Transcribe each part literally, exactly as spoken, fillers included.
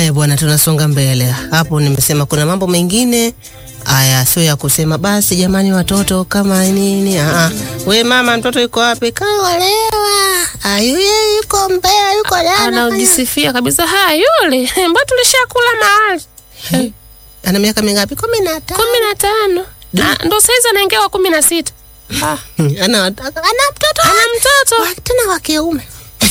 Haya bwana, tunasonga mbele. Hapo nimesema kuna mambo mengine haya sio ya kusema basi jamani watoto kama nini. Ah, we mama, mtoto yuko wapi? Kaolewa. Ayuye yuko Mbeya, yuko Dana. Anajisifia kabisa, ha yule mbona tulishakula mahali. Hey. Ana miaka mingapi? kumi na tano. kumi na tano. Ah, ndo saizi anaingia wa kumi na sita. Ah. Ana ana mtoto. Ana mtoto. Tena wa kiume.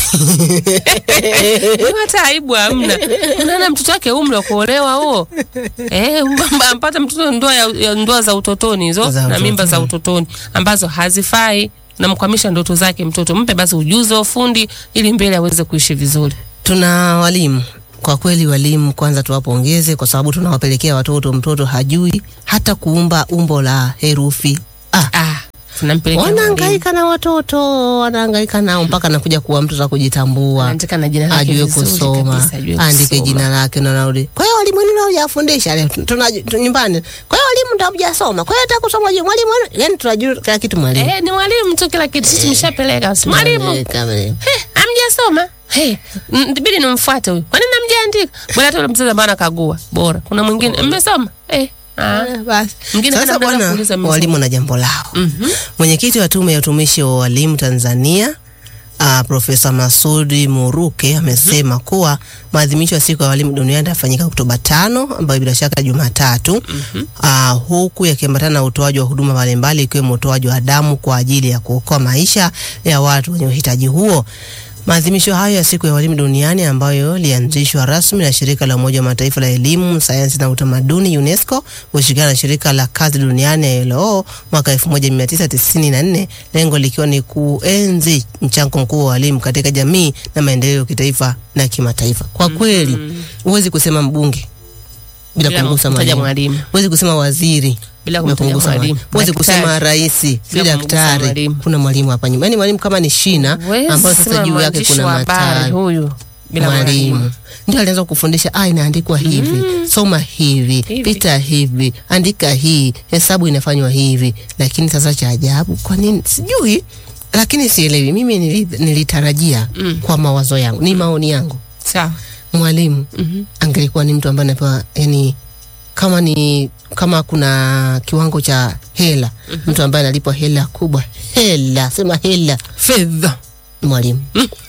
Hata aibu hamna. Unaona mtoto wake umri wa kuolewa huo. Eh, mpata mtoto ndoa ya ndoa za utotoni hizo na mimba za utotoni ambazo hazifai, na mkwamisha ndoto zake mtoto. Mpe basi ujuzi wa ufundi ili mbele aweze kuishi vizuri. Tuna walimu. Kwa kweli walimu kwanza tuwapongeze kwa sababu tunawapelekea watoto, mtoto hajui hata kuumba umbo la herufi. Ah, ah. Tunampelekea wanahangaika na watoto, wanahangaika nao mpaka anakuja kuwa mtu za kujitambua. Anaandika na jina lake, ajue kusoma, andike jina lake na narudi. Kwa hiyo walimu ndio hujafundisha leo tuna nyumbani. Kwa hiyo walimu ndio hujasoma. Kwa hiyo hata kusoma je mwalimu, yani tunajua kila kitu mwalimu. Eh, ni mwalimu tu kila kitu sisi tumeshapeleka. Mwalimu. Eh, amjasoma. Hey, bidi nimfuate huyu. Kwa nini namjaandika? Bora tu mzazi bana kagua. Bora. Kuna mwingine mmesoma? Eh. Ah, basi. Sasa bwana, walimu na jambo lao. Mm-hmm. Mwenyekiti wa Tume ya Utumishi wa Walimu Tanzania, uh, Profesa Masudi Muruke amesema mm-hmm. kuwa maadhimisho ya siku ya walimu duniani yatafanyika Oktoba tano, ambayo bila shaka Jumatatu. Mm-hmm. Uh, huku yakiambatana na utoaji wa huduma mbalimbali ikiwemo utoaji wa damu kwa ajili ya kuokoa maisha ya watu wenye uhitaji huo. Maadhimisho hayo ya siku ya walimu duniani ambayo lianzishwa rasmi na shirika la Umoja wa Mataifa la elimu, sayansi na utamaduni UNESCO kushirikiana na shirika la kazi duniani I L O mwaka elfu moja mia tisa tisini na nne, lengo likiwa ni kuenzi mchango mkuu wa walimu katika jamii na maendeleo ya kitaifa na kimataifa. Kwa kweli, huwezi mm-hmm. kusema mbunge bila, bila kumgusa mwalimu. Huwezi kusema waziri bila kumgusa mwalimu. Huwezi kusema rais bila daktari. Kuna mwalimu hapa nyuma. Yaani mwalimu kama ni shina ambayo sasa juu yake kuna matawi huyu bila mwalimu. Ndio alianza kufundisha, ah inaandikwa hivi, mm. soma hivi, hivi, pita hivi, andika hii, hesabu inafanywa hivi. Lakini sasa cha ajabu, kwa nini sijui, lakini sielewi. Mimi nilitarajia mm. kwa mawazo yangu, ni maoni yangu. Sawa. Mwalimu mm-hmm. angelikuwa ni mtu ambaye anapewa, yani kama ni kama kuna kiwango cha hela, mm-hmm. mtu ambaye analipwa hela kubwa, hela, sema hela, fedha, mwalimu.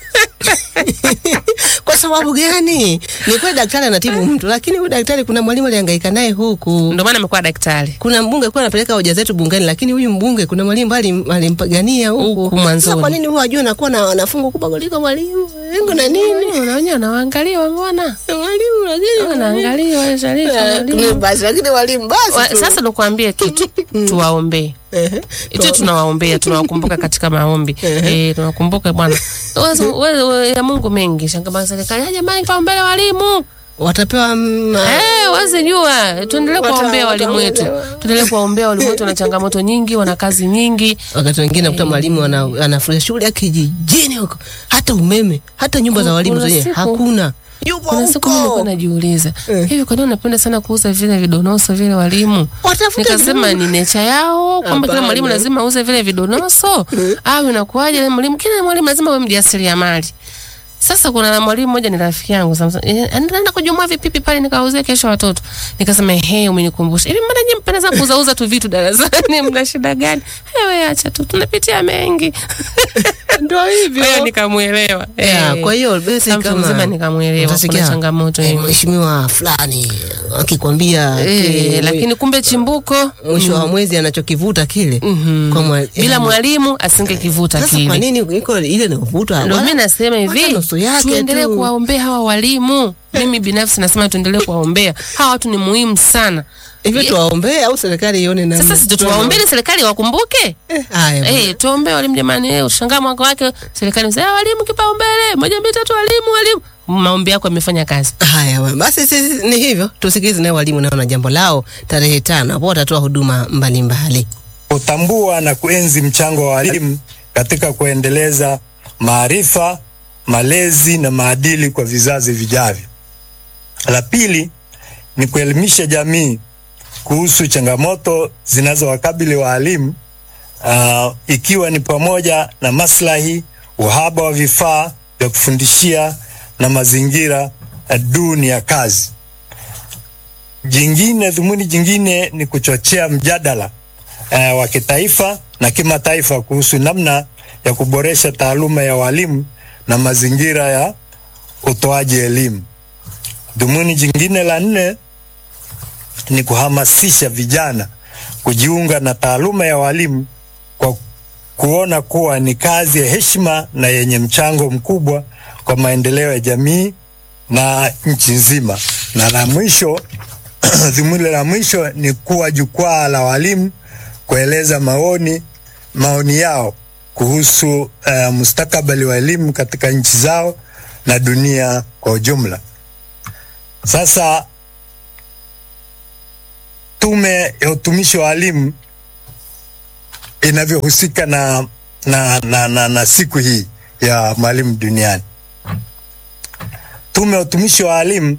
Kwa sababu gani? Ni kwa daktari anatibu mtu, lakini huyu daktari kuna mwalimu alihangaika naye huku. Ndio maana amekuwa daktari. Kuna mbunge kwa anapeleka hoja zetu bungeni, lakini huyu mbunge kuna mwalimu bali alimpigania huku mwanzo. Kwa nini huyu ajue anakuwa na wanafungu kubwa kuliko mwalimu? Lengo na nini? Unaona anaangalia mbona? Mwalimu lakini anaangalia wale sharifu. Basi lakini mwalimu basi. Sasa nakwambia kitu, tuwaombe. Eh, ito tunawaombea, tunawakumbuka katika maombi. Eh, tunawakumbuka bwana. Wewe ya Mungu mengi, shangama serikali jamani kaombele walimu. Watapewa m... eh, wazi jua. Tuendelee kuombea walimu wetu. Tuendelee kuombea walimu wetu, na changamoto nyingi, wana kazi nyingi. Wakati wengine kuta mwalimu ana anafanya shule yake kijijini huko. Hata umeme, hata nyumba za walimu zenyewe hakuna. Yupo kuna siku nilikuwa najiuliza eh. hivi kwa nini unapenda sana kuuza vile vidonoso vile walimu? Nikasema ni nature yao kwamba kila mwalimu lazima auze vile vidonoso au inakuaje? Mwalimu kila mwalimu lazima awe mjasiriamali. Sasa kuna mwalimu mmoja ni rafiki yangu sasa anaenda kujumua vipipi pale nikauze kesho watoto. Nikasema ehe, umenikumbusha. Hivi mbona nyinyi mpenda sana kuuza uza tu vitu darasani? Mna shida gani? Wewe acha tu, tunapitia mengi. Ndio hivyo. Kwa hiyo nikamuelewa. Yeah, kwa hiyo basi kama mzima nikamuelewa kuna changamoto hiyo. Mheshimiwa fulani akikwambia eh, lakini kumbe chimbuko mwisho wa mwezi anachokivuta kile mm-hmm. kwa mwalimu. Bila mwalimu asingekivuta kile. Sasa kwa nini iko ile inavuta? Ndio mimi nasema hivi, tuendelee kuwaombea hawa walimu. Mimi binafsi nasema tuendelee kuwaombea. Hawa watu ni muhimu sana. Hivi tuwaombee au serikali ione nani? Sasa sisi tuwaombee serikali wakumbuke. Haya. Eh, eh tuombee walimu jamani. Eh, ushangaa mwaka wake serikali msema walimu kipaumbele. Moja mbili tatu walimu walimu. Maombi yako yamefanya kazi. Haya basi sisi ni hivyo. Tusikilize na walimu nao na jambo lao tarehe tano hapo watatoa huduma mbalimbali. Kutambua na kuenzi mchango wa walimu katika kuendeleza maarifa, malezi na maadili kwa vizazi vijavyo. La pili ni kuelimisha jamii kuhusu changamoto zinazowakabili walimu, uh, ikiwa ni pamoja na maslahi, uhaba wa vifaa vya kufundishia na mazingira uh, duni ya kazi. Jingine, dhumuni jingine ni kuchochea mjadala uh, wa kitaifa na kimataifa kuhusu namna ya kuboresha taaluma ya walimu na mazingira ya utoaji elimu. Dhumuni jingine la nne ni kuhamasisha vijana kujiunga na taaluma ya walimu kwa kuona kuwa ni kazi ya heshima na yenye mchango mkubwa kwa maendeleo ya jamii na nchi nzima. Na la mwisho, dhumuni la mwisho ni kuwa jukwaa la walimu kueleza maoni maoni yao kuhusu uh, mustakabali wa elimu katika nchi zao na dunia kwa ujumla. Sasa Tume ya Utumishi wa Walimu inavyohusika na, na, na, na, na siku hii ya mwalimu duniani. Tume ya Utumishi wa Walimu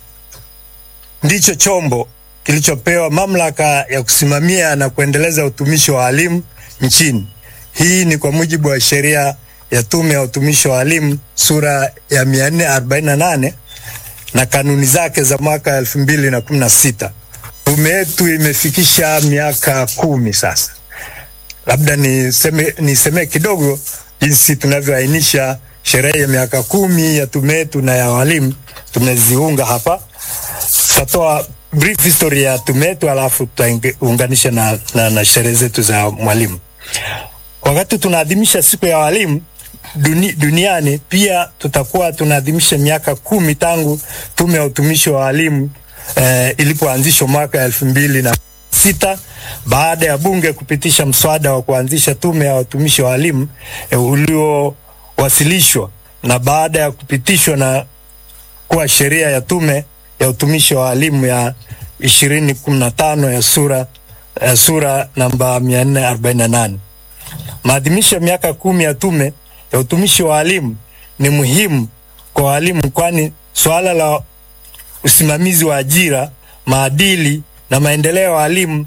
ndicho chombo kilichopewa mamlaka ya kusimamia na kuendeleza utumishi wa walimu nchini. Hii ni kwa mujibu wa sheria ya Tume ya Utumishi wa Walimu sura ya mia nne arobaini na nane na kanuni zake za mwaka elfu mbili na kumi na sita. Tume yetu imefikisha miaka kumi sasa. Labda niseme, niseme kidogo jinsi tunavyoainisha sherehe ya miaka kumi ya tume yetu na ya walimu. Tumeziunga hapa. Tutatoa brief history ya tume yetu alafu tutaunganisha na, na, na sherehe zetu za mwalimu. Wakati tunaadhimisha siku ya walimu duni, duniani, pia tutakuwa tunaadhimisha miaka kumi tangu Tume ya Utumishi wa Walimu eh, ilipoanzishwa mwaka elfu mbili na sita baada ya bunge kupitisha mswada wa kuanzisha Tume ya Utumishi wa Walimu eh, uliowasilishwa na baada ya kupitishwa na kuwa sheria ya Tume ya Utumishi wa Walimu ya ishirini kumi na tano ya sura eh, sura namba mia nne arobaini na nane. Maadhimisho ya miaka kumi ya Tume ya Utumishi wa Walimu ni muhimu kwa walimu, kwani swala la usimamizi wa ajira, maadili na maendeleo ya walimu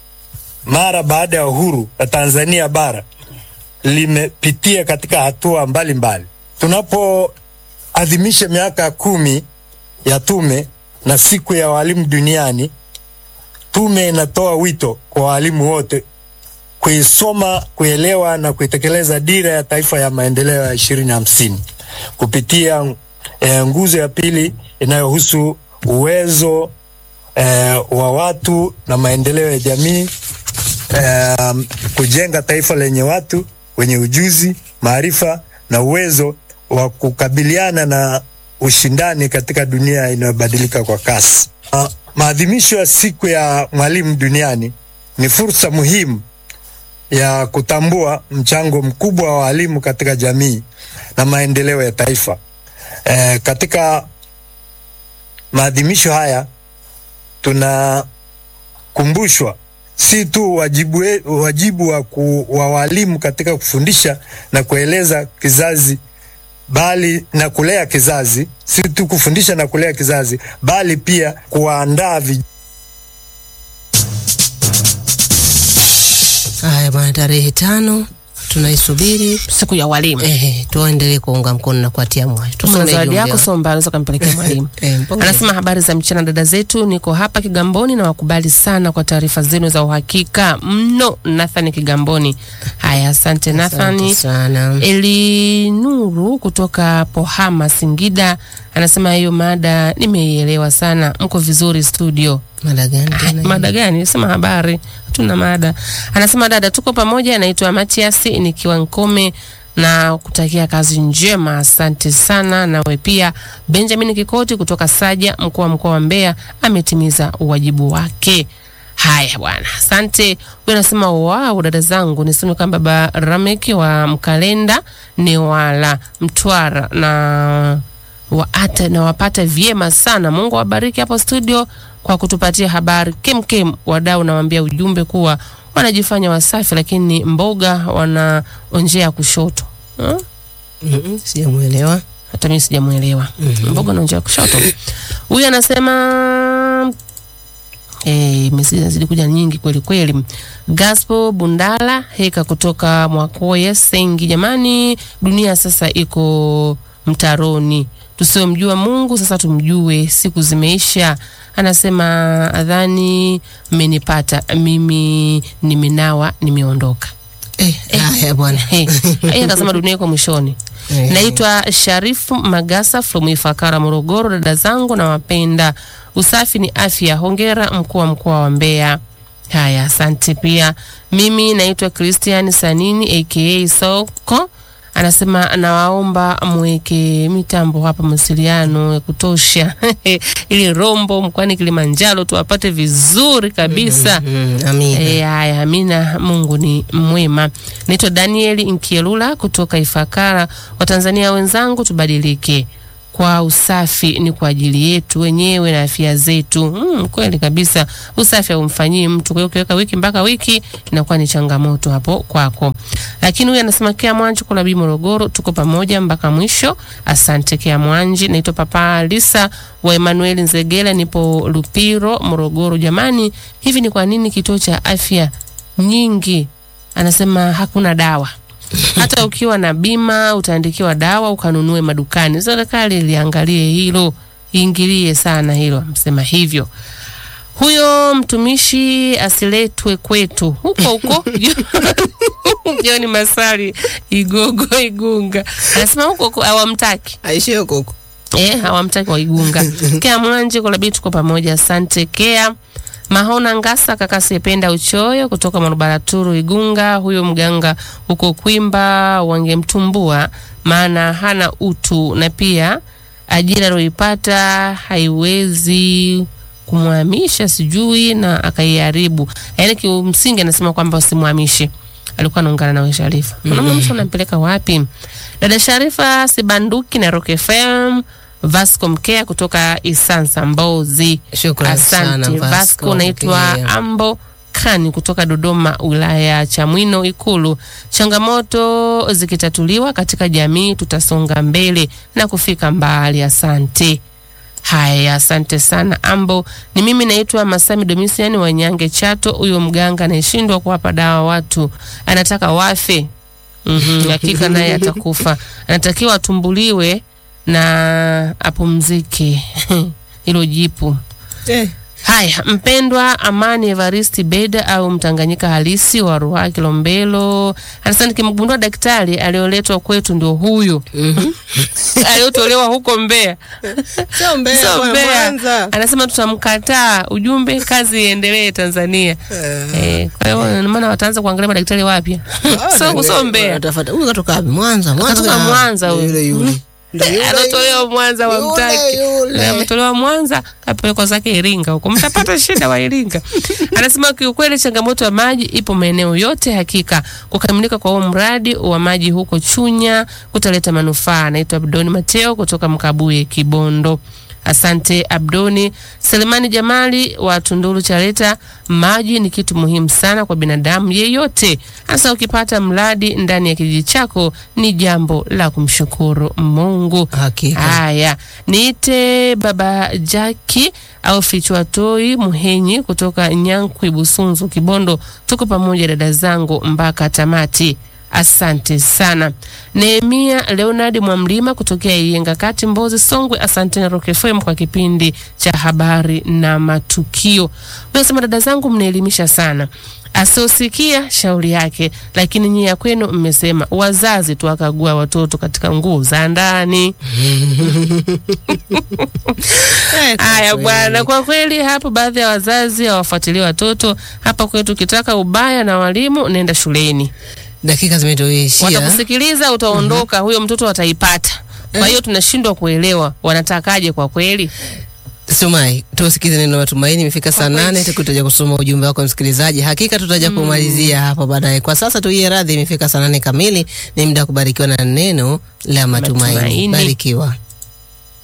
mara baada ya uhuru wa Tanzania bara limepitia katika hatua mbalimbali. Tunapoadhimisha miaka kumi ya tume na siku ya walimu duniani, tume inatoa wito kwa walimu wote kuisoma, kuelewa na kuitekeleza dira ya taifa ya maendeleo ya ishirini hamsini kupitia eh, nguzo ya pili inayohusu uwezo eh, wa watu na maendeleo ya jamii, eh, kujenga taifa lenye watu wenye ujuzi, maarifa na uwezo wa kukabiliana na ushindani katika dunia inayobadilika kwa kasi. Uh, maadhimisho ya siku ya mwalimu duniani ni fursa muhimu ya kutambua mchango mkubwa wa walimu katika jamii na maendeleo ya taifa. E, katika maadhimisho haya tunakumbushwa si tu wajibu, wajibu wa, ku, wa walimu katika kufundisha na kueleza kizazi bali na kulea kizazi, si tu kufundisha na kulea kizazi bali pia kuandaa vijana. Haya bwana, tarehe tano tunaisubiri siku ya walimu. Eh, tuendelee kuunga mkono na kuatia moyo. Tusome zawadi yako Somba, unaweza kumpelekea mwalimu. Eh, anasema habari za mchana dada zetu, niko hapa Kigamboni na wakubali sana kwa taarifa zenu za uhakika mno. Nathan Kigamboni. Haya, asante Nathan. Eli Nuru kutoka Pohama Singida anasema hiyo mada nimeielewa sana. Mko vizuri studio. Mada gani? Mada gani? Sema habari. Tuna mada. Anasema dada tuko pamoja, naitwa Matias nikiwa Nkome na kutakia kazi njema. Asante sana. Nawe pia Benjamin Kikoti kutoka Saja mkuu wa mkoa wa Mbeya ametimiza uwajibu wake. Haya bwana, asante. Wewe unasema wow dada zangu, niseme kama baba Rameki wa Mkalenda ni wala Mtwara na waata na wapata vyema sana. Mungu awabariki hapo studio kwa kutupatia habari kemkem. Wadau nawaambia ujumbe kuwa wanajifanya wasafi lakini mboga wanaonjea kushoto. Hmm? Mm-hmm. Sijamuelewa. Hata mimi sijamuelewa. Mm-hmm. Mboga wanaonjea kushoto. Huyu anasema eh, message zidi kuja nyingi kweli kweli. Gaspo Bundala heka kutoka Mwakoye Sengi, jamani dunia sasa iko mtaroni. Tusiomjua Mungu sasa tumjue, siku zimeisha. Anasema adhani mmenipata, mimi nimenawa, nimeondoka. Eh, eh. Haya bwana. Eh, yeye akasema dunia iko mwishoni. Eh. Naitwa Sharifu Magasa from Ifakara Morogoro. Dada zangu na wapenda, usafi ni afya. Hongera mkuu wa mkoa wa Mbeya. Haya, asante pia. Mimi naitwa Christian Sanini aka Soko. Anasema nawaomba mweke mitambo hapa mawasiliano ya kutosha ili Rombo mkoani Kilimanjaro tuwapate vizuri kabisa. Mm, mm, amina. E, haya, amina. Mungu ni mwema. Naitwa Daniel Inkielula kutoka Ifakara. Watanzania wenzangu, tubadilike. Kwa usafi ni kwa ajili yetu wenyewe na afya zetu. Mm, kweli kabisa. Usafi haumfanyii mtu. Kwa hiyo ukiweka wiki mpaka wiki inakuwa ni changamoto hapo kwako. Lakini huyu anasema Kea Mwanji kwa Nabii Morogoro, tuko pamoja mpaka mwisho. Asante Kea Mwanji. Naitwa Papa Lisa wa Emmanuel Nzegela, nipo Lupiro Morogoro. Jamani, hivi ni kwa nini kituo cha afya nyingi anasema hakuna dawa? Hata ukiwa na bima utaandikiwa dawa ukanunue madukani. Serikali liangalie hilo, ingilie sana hilo, msema hivyo. Huyo mtumishi asiletwe kwetu huko huko. Joni Masari Igogo Igunga. Anasema huko huko hawamtaki. Aishie huko huko. Eh, hawamtaki wa Igunga. Kea Mwanji kwa Nabii, tuko pamoja. Asante Kea. Mahona Ngasa kaka Sependa Uchoyo kutoka Marubaraturu Igunga. Huyo mganga huko Kwimba wangemtumbua, maana hana utu na pia ajira aliyoipata haiwezi kumhamisha sijui na akaiharibu. Yaani kimsingi anasema kwamba usimhamishe. Alikuwa anaungana na Sharifa. Unamhamisha unampeleka wapi? Dada Sharifa Sibanduki na Rock F M. Vasco Mkea kutoka Isansa Mbozi. Shukrani sana Vasco. Vasco naitwa Ambo Kani kutoka Dodoma wilaya Chamwino Ikulu. Changamoto zikitatuliwa katika jamii tutasonga mbele na kufika mbali. Asante. Haya, asante sana Ambo. Ni mimi naitwa Masami Domisiani wa Nyange Chato. Huyo mganga anashindwa kuwapa dawa watu, anataka wafe. Mhm, hakika naye atakufa. Anatakiwa atumbuliwe na apumzike. Hilo jipu. Eh. Haya, mpendwa Amani Evaristi Beda au Mtanganyika halisi wa Ruaha Kilombero. Anasema nikimgundua daktari alioletwa kwetu ndio huyo. Mhm. Aliotolewa huko Mbeya. Sio Mbeya, so Mwanza. Anasema tutamkataa, ujumbe kazi iendelee Tanzania. Uh, eh, kwa hiyo maana wataanza kuangalia madaktari wapya. So so Mbeya. Atafuta huyu katoka wapi? Mwanza, Mwanza. Katoka Mwanza huyo. Yule yule. Anatolewa Mwanza wa mtaki. Ametolewa Mwanza kapelekwa zake Iringa huko. Mtapata shida wa Iringa. Anasema kiukweli changamoto ya maji ipo maeneo yote, hakika kukamilika kwa huo mradi wa maji huko Chunya kutaleta manufaa. Naitwa Abdoni Mateo kutoka Mkabuye Kibondo. Asante Abdoni. Selemani Jamali wa Tunduru Chareta, maji ni kitu muhimu sana kwa binadamu yeyote. Hasa ukipata mradi ndani ya kijiji chako ni jambo la kumshukuru Mungu. Hakika. Haya, niite Baba Jaki au Fichwa Toi Muhenyi kutoka Nyankwi Busunzu Kibondo. Tuko pamoja dada zangu mpaka tamati. Asante sana. Nehemia Leonard Mwamlima kutokea Iyenga Kati Mbozi Songwe. Asante na Rock F M kwa kipindi cha habari na matukio. Unasema dada zangu mnaelimisha sana. Asosikia shauri yake, lakini nyinyi ya kwenu mmesema wazazi tuwakagua watoto katika nguo za ndani. Aya bwana, kwa kweli hapo baadhi ya wazazi hawafuatilia watoto. Hapa kwetu ukitaka ubaya na walimu nenda shuleni. Dakika zimetoishia. Watakusikiliza utaondoka, uh-huh. Huyo mtoto ataipata. Kwa hiyo tunashindwa kuelewa wanatakaje kwa kweli. Sumai, tusikize neno la matumaini. Imefika saa nane, tutakuja kusoma ujumbe wako msikilizaji. Hakika tutaja mm. kumalizia hapo baadaye. Kwa sasa tuiye radhi, imefika saa nane kamili. Ni muda kubarikiwa na neno la matumaini. Matumaini. Barikiwa.